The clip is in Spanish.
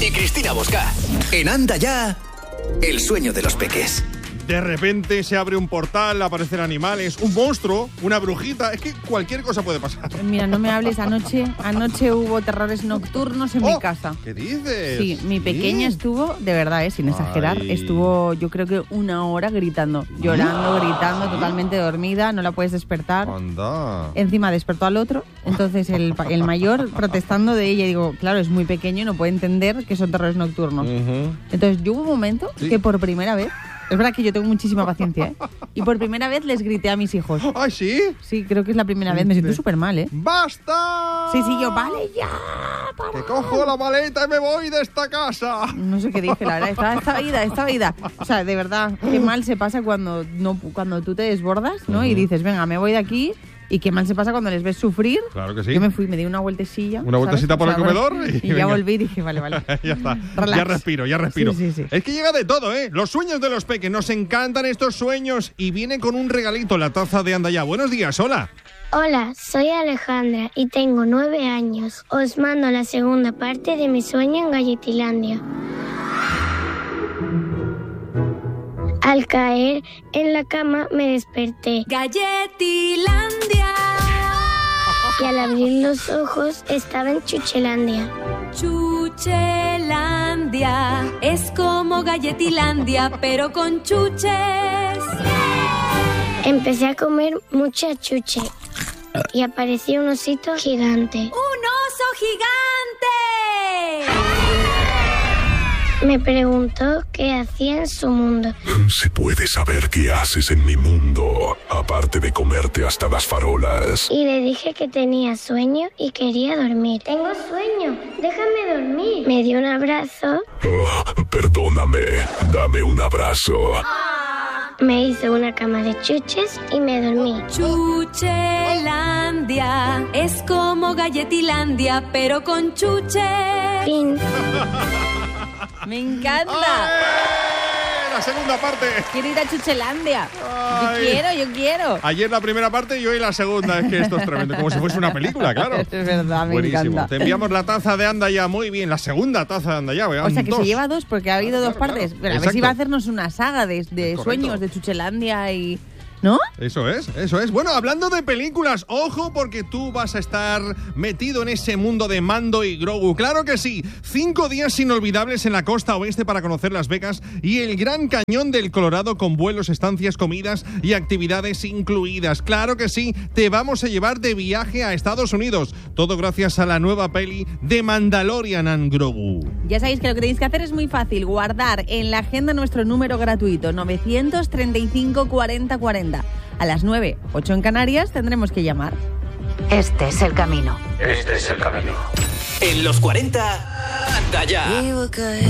y Cristina Bosca. En Anda Ya, el sueño de los peques. De repente se abre un portal, aparecen animales, un monstruo, una brujita. Es que cualquier cosa puede pasar. Mira, no me hables. Anoche hubo terrores nocturnos en mi casa. ¿Qué dices? Sí, mi pequeña estuvo, de verdad, sin exagerar, estuvo yo creo que 1 hora gritando, llorando, gritando, totalmente dormida, no la puedes despertar. Anda. Encima despertó al otro, entonces el mayor protestando de ella. Digo, claro, es muy pequeño y no puede entender que son terrores nocturnos. Entonces yo hubo un momento que por primera vez... Es verdad que yo tengo muchísima paciencia, ¿eh? Y por primera vez les grité a mis hijos. ¿Ay, sí? Sí, creo que es la primera vez. Me siento súper mal, ¿eh? ¡Basta! Sí, yo, vale, ya. Para. Que cojo la maleta y me voy de esta casa. No sé qué dije, la verdad. Estaba ida. O sea, de verdad, qué mal se pasa cuando tú te desbordas, ¿no? Y dices, venga, me voy de aquí. Y qué mal se pasa cuando les ves sufrir. Claro que sí. Yo me fui, me di una vueltecilla. Una vueltecita por el comedor. Y ya volví y dije, vale. Ya está. Relax. Ya respiro. Sí. Es que llega de todo, ¿eh? Los sueños de los peques. Nos encantan estos sueños. Y viene con un regalito, la taza de Anda Ya. Buenos días, hola. Hola, soy Alejandra y tengo 9 años. Os mando la segunda parte de mi sueño en Galletilandia. Al caer en la cama me desperté. Galletilandia. Y al abrir los ojos estaba en Chuchelandia. Chuchelandia es como Galletilandia, pero con chuches. Empecé a comer mucha chuche y apareció un osito gigante. ¡Un oso gigante! Me preguntó qué hacía en su mundo. ¿Se puede saber qué haces en mi mundo, aparte de comerte hasta las farolas? Y le dije que tenía sueño y quería dormir. Tengo sueño, déjame dormir. Me dio un abrazo. Oh, perdóname, dame un abrazo. Me hizo una cama de chuches y me dormí. Chuchelandia es como Galletilandia, pero con chuches. Fin. Me encanta. ¡Ay! La segunda parte. Quiero ir a Chuchelandia. Ay. Yo quiero. Ayer la primera parte y hoy la segunda. Es que esto es tremendo. Como si fuese una película, claro. Es verdad, me Buenísimo. encanta. Te enviamos la taza de Anda Ya. Muy bien. La segunda taza de Anda Ya. O sea, que se lleva 2 porque ha habido 2 partes. Claro. Pero a ver si va a hacernos una saga de sueños de Chuchelandia y... ¿No? Eso es. Bueno, hablando de películas, ojo porque tú vas a estar metido en ese mundo de Mando y Grogu. ¡Claro que sí! 5 días inolvidables en la costa oeste para conocer Las Vegas y el Gran Cañón del Colorado con vuelos, estancias, comidas y actividades incluidas. ¡Claro que sí! Te vamos a llevar de viaje a Estados Unidos. Todo gracias a la nueva peli de Mandalorian and Grogu. Ya sabéis que lo que tenéis que hacer es muy fácil. Guardar en la agenda nuestro número gratuito 935 40 40. A las 9, 8 en Canarias tendremos que llamar. Este es el camino. En los 40, Anda Ya.